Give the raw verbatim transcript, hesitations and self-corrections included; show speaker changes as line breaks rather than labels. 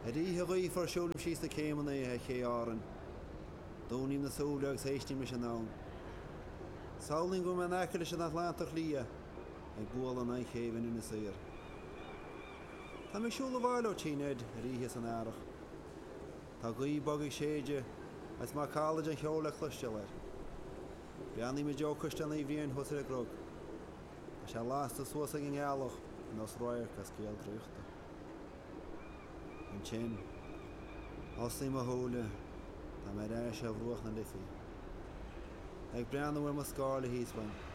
A ríthe roí for siúlim síos na céimena a ché áran. Dúnim na súla agus éistí me sin nán. Sáling go man eile sin Atlantach lia ag búil an chéhann ina saoir. Tá me siúla bhaile tíinead a ríthe san airach. Tá gaí bogaigh séide as má cálaid an cheola chluiste leir. Beannaí me deo costan í bhíon thusar a grog. A se lásta suas ag an ealach nos roiir cas céal trúchta. An sin, osnaí mo thóla, tá mar air se bhruach na lifií. Ag breanna bhfuil mo scála híosbain.